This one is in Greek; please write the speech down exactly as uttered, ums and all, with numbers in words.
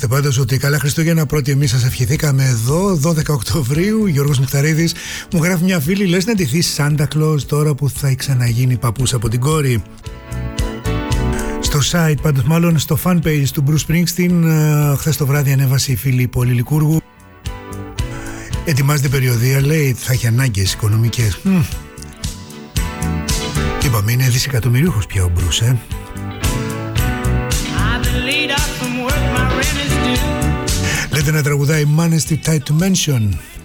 πάντως ότι καλά Χριστούγεννα πρώτη εμείς σας ευχηθήκαμε εδώ, δώδεκα Οκτωβρίου. Γιώργος Μουχταρίδης, μου γράφει μια φίλη, λες να ντυθείς Santa Claus τώρα που θα ξαναγίνει παππούς από την κόρη. Στο site, πάντως μάλλον στο fan page του Bruce Springsteen, χθες το βράδυ ανέβασε η φίλη Πόλη Λικούργου. Ετοιμάζεται περιοδία, λέει, θα έχει ανάγκες οικονομικές. Μ. Είπαμε, είναι δισεκατομμυρίουχος πια ο Bruce, ε. Λέτε να τραγουδάει Money Too Tight to Mention.